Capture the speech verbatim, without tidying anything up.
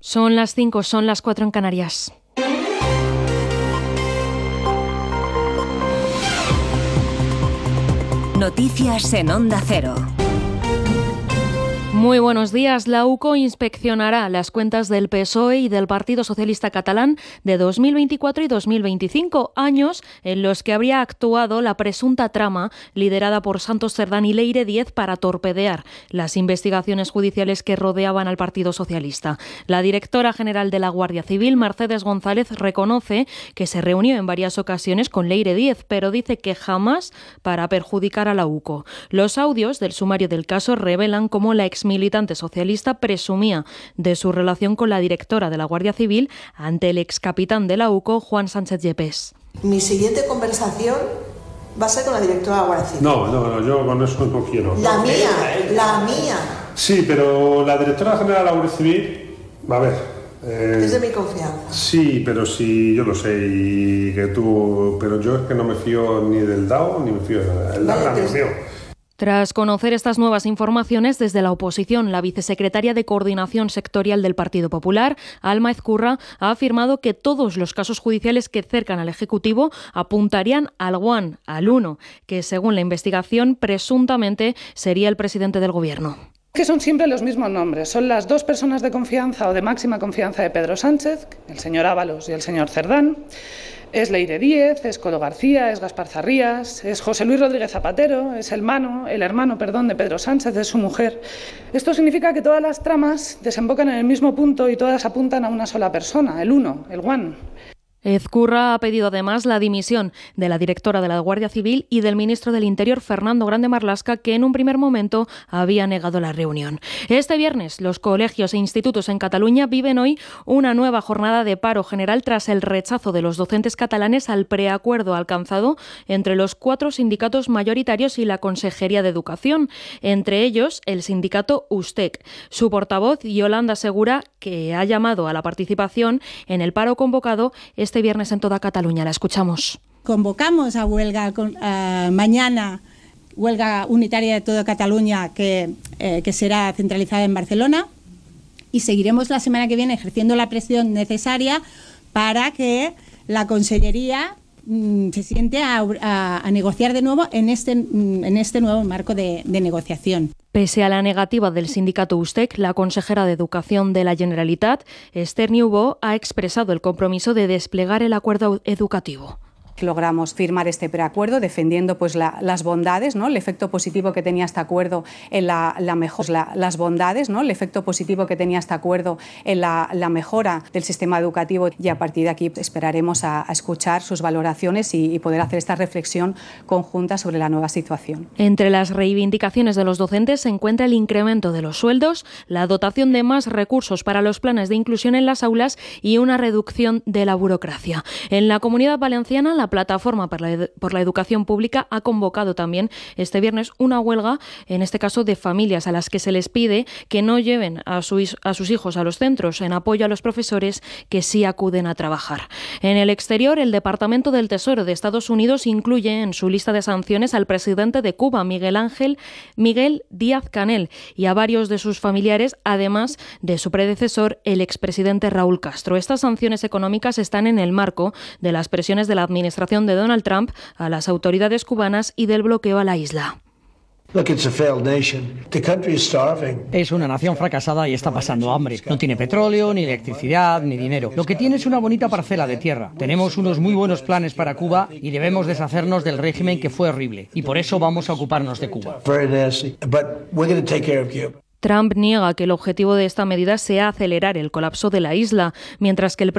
Son las cinco, son las cuatro en Canarias. Noticias en Onda Cero. Muy buenos días. La U C O inspeccionará las cuentas del P S O E y del Partido Socialista Catalán de dos mil veinticuatro y dos mil veinticinco, años en los que habría actuado la presunta trama liderada por Santos Cerdán y Leire Díez para torpedear las investigaciones judiciales que rodeaban al Partido Socialista. La directora general de la Guardia Civil, Mercedes González, reconoce que se reunió en varias ocasiones con Leire Díez, pero dice que jamás para perjudicar a la U C O. Los audios del sumario del caso revelan cómo la ex militante socialista presumía de su relación con la directora de la Guardia Civil ante el ex capitán de la U C O, Juan Sánchez Yepes. Mi siguiente conversación va a ser con la directora de la Guardia Civil. No, no, no, yo con eso no quiero. La mía, la mía. Sí, pero la directora general de la Guardia Civil, a ver... Eh, es de mi confianza. Sí, pero sí, yo lo sé, y que tú... Pero yo es que no me fío ni del D A O, ni me fío de nada. El D A O no me fío. Tras conocer estas nuevas informaciones desde la oposición, la vicesecretaria de Coordinación Sectorial del Partido Popular, Alma Ezcurra, ha afirmado que todos los casos judiciales que cercan al Ejecutivo apuntarían al Juan, al uno, que según la investigación presuntamente sería el presidente del Gobierno. Que son siempre los mismos nombres. Son las dos personas de confianza o de máxima confianza de Pedro Sánchez, el señor Ábalos y el señor Cerdán. Es Leire Díez, es Colo García, es Gaspar Zarrías, es José Luis Rodríguez Zapatero, es el hermano, el hermano perdón, de Pedro Sánchez, es su mujer. Esto significa que todas las tramas desembocan en el mismo punto y todas apuntan a una sola persona, el uno, el Juan. Ezcurra ha pedido además la dimisión de la directora de la Guardia Civil y del ministro del Interior, Fernando Grande Marlaska, que en un primer momento había negado la reunión. Este viernes, los colegios e institutos en Cataluña viven hoy una nueva jornada de paro general tras el rechazo de los docentes catalanes al preacuerdo alcanzado entre los cuatro sindicatos mayoritarios y la Consejería de Educación, entre ellos el sindicato USTEC. Su portavoz, Yolanda Segura, que ha llamado a la participación en el paro convocado este viernes en toda Cataluña. La escuchamos. Convocamos a huelga uh, mañana, huelga unitaria de toda Cataluña que, eh, que será centralizada en Barcelona, y seguiremos la semana que viene ejerciendo la presión necesaria para que la Consellería mm, se siente a, a, a negociar de nuevo en este, mm, en este nuevo marco de, de negociación. Pese a la negativa del sindicato USTEC, la consejera de Educación de la Generalitat, Esther Niubó, ha expresado el compromiso de desplegar el acuerdo educativo. Logramos firmar este preacuerdo defendiendo pues la, las bondades, ¿no? El efecto positivo que tenía este acuerdo en la, la mejora, la, las bondades, ¿no? El efecto positivo que tenía este acuerdo en la, la mejora del sistema educativo, y a partir de aquí esperaremos a, a escuchar sus valoraciones y, y poder hacer esta reflexión conjunta sobre la nueva situación. Entre las reivindicaciones de los docentes se encuentra el incremento de los sueldos, la dotación de más recursos para los planes de inclusión en las aulas y una reducción de la burocracia. En la Comunidad Valenciana, la Plataforma por la, por la Educación Pública ha convocado también este viernes una huelga, en este caso de familias, a las que se les pide que no lleven a, su, a sus hijos a los centros, en apoyo a los profesores que sí acuden a trabajar. En el exterior, el Departamento del Tesoro de Estados Unidos incluye en su lista de sanciones al presidente de Cuba, Miguel Ángel Miguel Díaz-Canel, y a varios de sus familiares, además de su predecesor, el expresidente Raúl Castro. Estas sanciones económicas están en el marco de las presiones de la administración de Donald Trump a las autoridades cubanas y del bloqueo a la isla. Es una nación fracasada y está pasando hambre. No tiene petróleo, ni electricidad, ni dinero. Lo que tiene es una bonita parcela de tierra. Tenemos unos muy buenos planes para Cuba y debemos deshacernos del régimen que fue horrible. Y por eso vamos a ocuparnos de Cuba. Trump niega que el objetivo de esta medida sea acelerar el colapso de la isla, mientras que el